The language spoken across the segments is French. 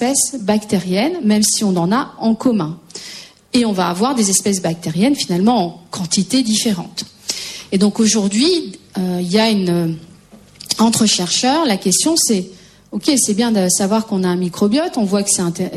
espèces bactériennes, même si on en a en commun. Et on va avoir des espèces bactériennes finalement en quantité différente. Et donc aujourd'hui, il y a entre chercheurs, la question c'est, ok, c'est bien de savoir qu'on a un microbiote, on voit que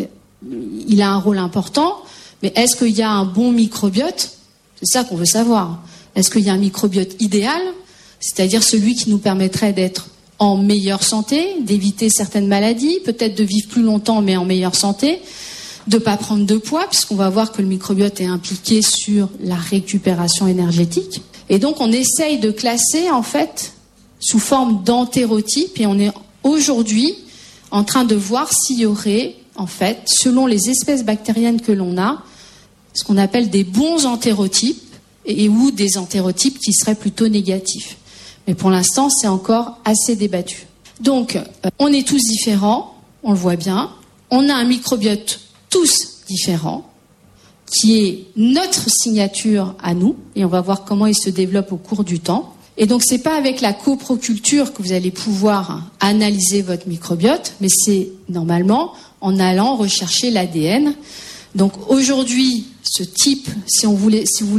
il a un rôle important, mais est-ce qu'il y a un bon microbiote? C'est ça qu'on veut savoir. Est-ce qu'il y a un microbiote idéal, c'est-à-dire celui qui nous permettrait d'être en meilleure santé, d'éviter certaines maladies, peut-être de vivre plus longtemps mais en meilleure santé, de ne pas prendre de poids, puisqu'on va voir que le microbiote est impliqué sur la récupération énergétique. Et donc on essaye de classer en fait sous forme d'entérotypes, et on est aujourd'hui en train de voir s'il y aurait en fait, selon les espèces bactériennes que l'on a, ce qu'on appelle des bons entérotypes ou des entérotypes qui seraient plutôt négatifs. Mais pour l'instant, c'est encore assez débattu. Donc, on est tous différents, on le voit bien. On a un microbiote tous différents, qui est notre signature à nous, et on va voir comment il se développe au cours du temps. Et donc, c'est pas avec la coproculture que vous allez pouvoir analyser votre microbiote, mais c'est normalement en allant rechercher l'ADN. Donc, aujourd'hui, ce type, si vous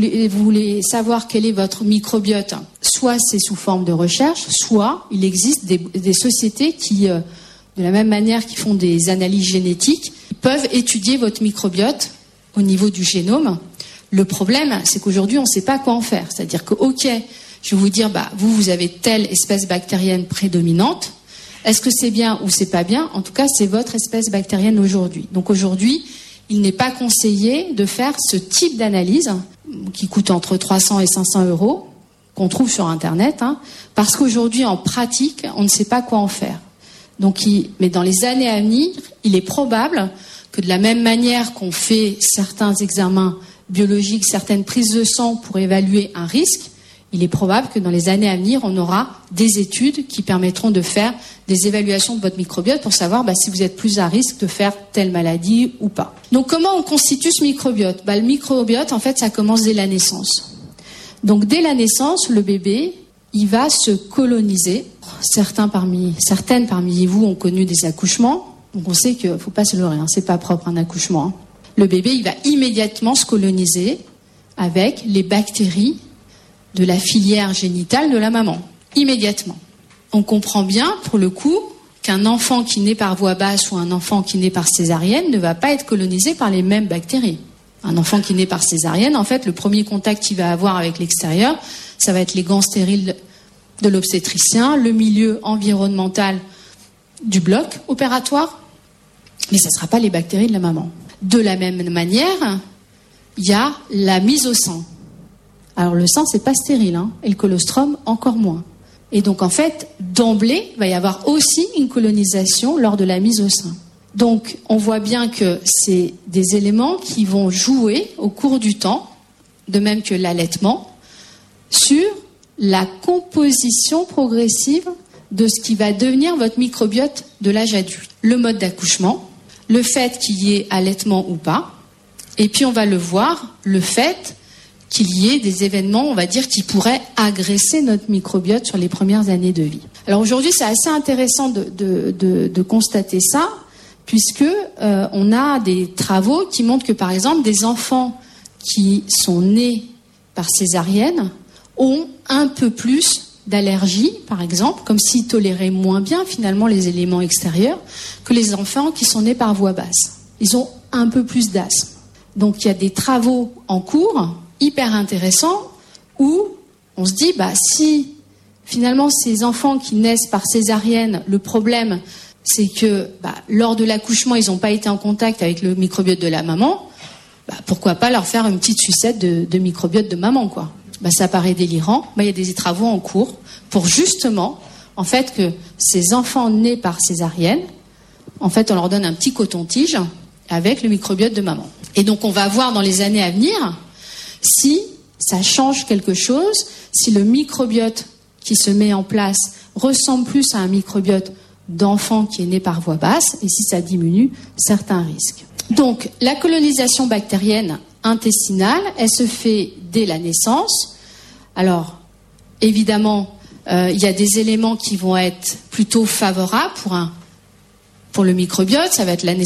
voulez savoir quel est votre microbiote, soit c'est sous forme de recherche, soit il existe des sociétés qui, de la même manière qu'ils font des analyses génétiques, peuvent étudier votre microbiote au niveau du génome. Le problème, c'est qu'aujourd'hui, on ne sait pas quoi en faire. C'est-à-dire que, ok, je vais vous dire, vous avez telle espèce bactérienne prédominante. Est-ce que c'est bien ou c'est pas bien? En tout cas, c'est votre espèce bactérienne aujourd'hui. Donc aujourd'hui, il n'est pas conseillé de faire ce type d'analyse qui coûte entre 300 et 500 euros, qu'on trouve sur Internet, parce qu'aujourd'hui, en pratique, on ne sait pas quoi en faire. Donc, mais dans les années à venir, il est probable que de la même manière qu'on fait certains examens biologiques, certaines prises de sang pour évaluer un risque, il est probable que dans les années à venir, on aura des études qui permettront de faire des évaluations de votre microbiote pour savoir si vous êtes plus à risque de faire telle maladie ou pas. Donc comment on constitue ce microbiote? Le microbiote, en fait, ça commence dès la naissance. Donc dès la naissance, le bébé, il va se coloniser. Certaines parmi vous ont connu des accouchements. Donc on sait qu'il ne faut pas se leurrer, c'est pas propre un accouchement. Le bébé, il va immédiatement se coloniser avec les bactéries de la filière génitale de la maman, immédiatement. On comprend bien, pour le coup, qu'un enfant qui naît par voie basse ou un enfant qui naît par césarienne ne va pas être colonisé par les mêmes bactéries. Un enfant qui naît par césarienne, en fait, le premier contact qu'il va avoir avec l'extérieur, ça va être les gants stériles de l'obstétricien, le milieu environnemental du bloc opératoire, mais ça ne sera pas les bactéries de la maman. De la même manière, il y a la mise au sein. Alors le sang, c'est pas stérile, et le colostrum encore moins. Et donc en fait, d'emblée, il va y avoir aussi une colonisation lors de la mise au sein. Donc on voit bien que c'est des éléments qui vont jouer au cours du temps, de même que l'allaitement, sur la composition progressive de ce qui va devenir votre microbiote de l'âge adulte. Le mode d'accouchement, le fait qu'il y ait allaitement ou pas, et puis on va le voir, le fait qu'il y ait des événements, on va dire, qui pourraient agresser notre microbiote sur les premières années de vie. Alors aujourd'hui, c'est assez intéressant de constater ça, puisque on a des travaux qui montrent que, par exemple, des enfants qui sont nés par césarienne ont un peu plus d'allergies, par exemple, comme s'ils toléraient moins bien, finalement, les éléments extérieurs, que les enfants qui sont nés par voie basse. Ils ont un peu plus d'asthme. Donc il y a des travaux en cours hyper intéressant où on se dit, si finalement ces enfants qui naissent par césarienne, le problème c'est que lors de l'accouchement ils n'ont pas été en contact avec le microbiote de la maman, pourquoi pas leur faire une petite sucette de microbiote de maman, quoi. Ça paraît délirant. Il y a des travaux en cours pour justement en fait que ces enfants nés par césarienne, en fait on leur donne un petit coton-tige avec le microbiote de maman. Et donc on va voir dans les années à venir si ça change quelque chose, si le microbiote qui se met en place ressemble plus à un microbiote d'enfant qui est né par voie basse, et si ça diminue certains risques. Donc, la colonisation bactérienne intestinale, elle se fait dès la naissance. Alors, évidemment, il y a des éléments qui vont être plutôt favorables pour le microbiote, ça va être la